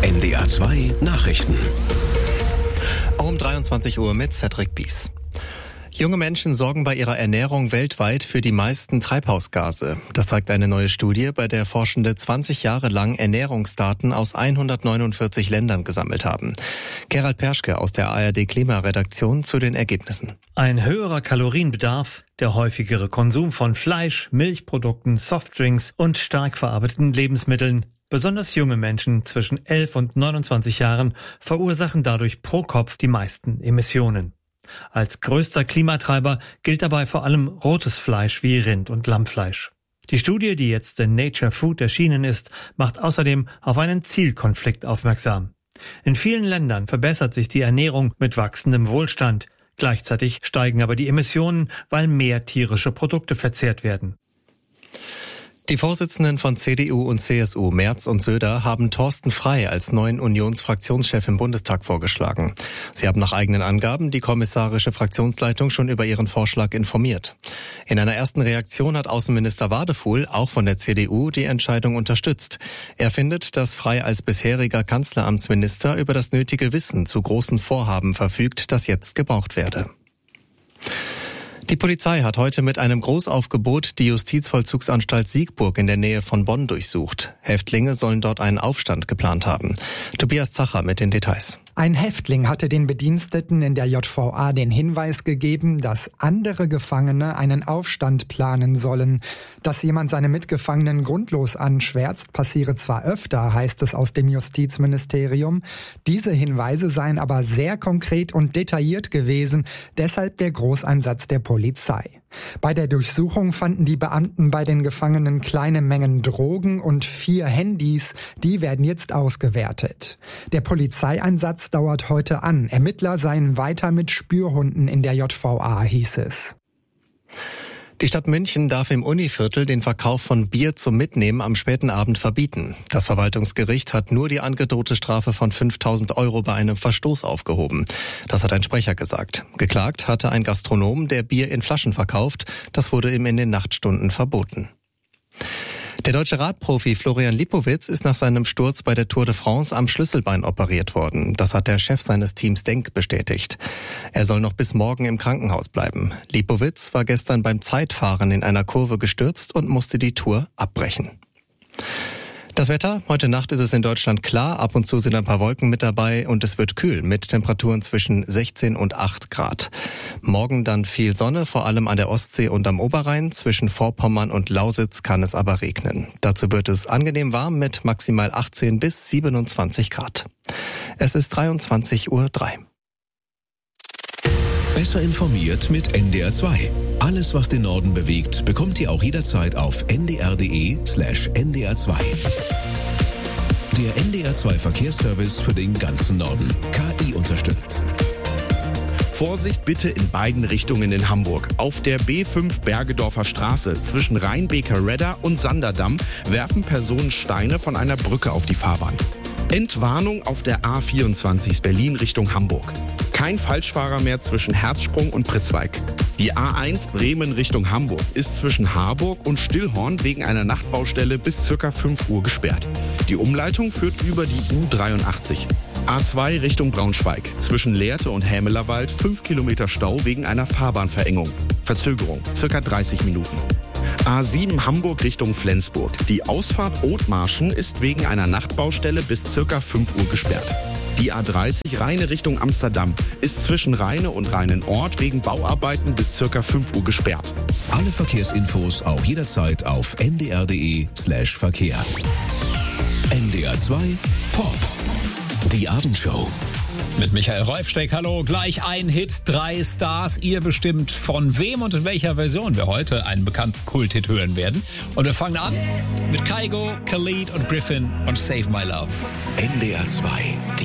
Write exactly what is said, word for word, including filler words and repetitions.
N D R zwei Nachrichten. Um dreiundzwanzig Uhr mit Cedric Bies. Junge Menschen sorgen bei ihrer Ernährung weltweit für die meisten Treibhausgase. Das zeigt eine neue Studie, bei der Forschende zwanzig Jahre lang Ernährungsdaten aus hundertneunundvierzig Ländern gesammelt haben. Gerald Perschke aus der A R D-Klimaredaktion zu den Ergebnissen. Ein höherer Kalorienbedarf, der häufigere Konsum von Fleisch, Milchprodukten, Softdrinks und stark verarbeiteten Lebensmitteln. Besonders junge Menschen zwischen elf und neunundzwanzig Jahren verursachen dadurch pro Kopf die meisten Emissionen. Als größter Klimatreiber gilt dabei vor allem rotes Fleisch wie Rind- und Lammfleisch. Die Studie, die jetzt in Nature Food erschienen ist, macht außerdem auf einen Zielkonflikt aufmerksam. In vielen Ländern verbessert sich die Ernährung mit wachsendem Wohlstand. Gleichzeitig steigen aber die Emissionen, weil mehr tierische Produkte verzehrt werden. Die Vorsitzenden von C D U und C S U, Merz und Söder, haben Thorsten Frey als neuen Unionsfraktionschef im Bundestag vorgeschlagen. Sie haben nach eigenen Angaben die kommissarische Fraktionsleitung schon über ihren Vorschlag informiert. In einer ersten Reaktion hat Außenminister Wadefuhl, auch von der C D U, die Entscheidung unterstützt. Er findet, dass Frey als bisheriger Kanzleramtsminister über das nötige Wissen zu großen Vorhaben verfügt, das jetzt gebraucht werde. Die Polizei hat heute mit einem Großaufgebot die Justizvollzugsanstalt Siegburg in der Nähe von Bonn durchsucht. Häftlinge sollen dort einen Aufstand geplant haben. Tobias Zacher mit den Details. Ein Häftling hatte den Bediensteten in der J V A den Hinweis gegeben, dass andere Gefangene einen Aufstand planen sollen. Dass jemand seine Mitgefangenen grundlos anschwärzt, passiere zwar öfter, heißt es aus dem Justizministerium. Diese Hinweise seien aber sehr konkret und detailliert gewesen, deshalb der Großeinsatz der Polizei. Bei der Durchsuchung fanden die Beamten bei den Gefangenen kleine Mengen Drogen und vier Handys. Die werden jetzt ausgewertet. Der Polizeieinsatz dauert heute an. Ermittler seien weiter mit Spürhunden in der J V A, hieß es. Die Stadt München darf im Univiertel den Verkauf von Bier zum Mitnehmen am späten Abend verbieten. Das Verwaltungsgericht hat nur die angedrohte Strafe von fünftausend Euro bei einem Verstoß aufgehoben. Das hat ein Sprecher gesagt. Geklagt hatte ein Gastronom, der Bier in Flaschen verkauft. Das wurde ihm in den Nachtstunden verboten. Der deutsche Radprofi Florian Lipowitz ist nach seinem Sturz bei der Tour de France am Schlüsselbein operiert worden. Das hat der Chef seines Teams Denk bestätigt. Er soll noch bis morgen im Krankenhaus bleiben. Lipowitz war gestern beim Zeitfahren in einer Kurve gestürzt und musste die Tour abbrechen. Das Wetter, heute Nacht ist es in Deutschland klar, ab und zu sind ein paar Wolken mit dabei und es wird kühl mit Temperaturen zwischen sechzehn und acht Grad. Morgen dann viel Sonne, vor allem an der Ostsee und am Oberrhein. Zwischen Vorpommern und Lausitz kann es aber regnen. Dazu wird es angenehm warm mit maximal achtzehn bis siebenundzwanzig Grad. Es ist dreiundzwanzig Uhr drei. Besser informiert mit N D R zwei. Alles, was den Norden bewegt, bekommt ihr auch jederzeit auf n d r punkt d e slash n d r zwei. Der N D R zwei Verkehrsservice für den ganzen Norden. K I unterstützt. Vorsicht bitte in beiden Richtungen in Hamburg. Auf der B fünf Bergedorfer Straße zwischen Rheinbeker-Redder und Sanderdamm werfen Personen Steine von einer Brücke auf die Fahrbahn. Entwarnung auf der A vierundzwanzig Berlin Richtung Hamburg. Kein Falschfahrer mehr zwischen Herzsprung und Pritzwalk. Die A eins Bremen Richtung Hamburg ist zwischen Harburg und Stillhorn wegen einer Nachtbaustelle bis ca. fünf Uhr gesperrt. Die Umleitung führt über die U dreiundachtzig. A zwei Richtung Braunschweig. Zwischen Lehrte und Hämelerwald fünf Kilometer Stau wegen einer Fahrbahnverengung. Verzögerung ca. dreißig Minuten. A sieben Hamburg Richtung Flensburg. Die Ausfahrt Othmarschen ist wegen einer Nachtbaustelle bis ca. fünf Uhr gesperrt. Die A dreißig Rheine Richtung Amsterdam ist zwischen Rheine und Rheinenort wegen Bauarbeiten bis ca. fünf Uhr gesperrt. Alle Verkehrsinfos auch jederzeit auf n d r punkt d e slash Verkehr. N D R zwei Pop. Die Abendshow. Mit Michael Räufsteck, hallo, gleich ein Hit, drei Stars. Ihr bestimmt, von wem und in welcher Version wir heute einen bekannten Kulthit hören werden. Und wir fangen an mit Kygo, Khalid und Griffin und Save My Love. N D R zwei, die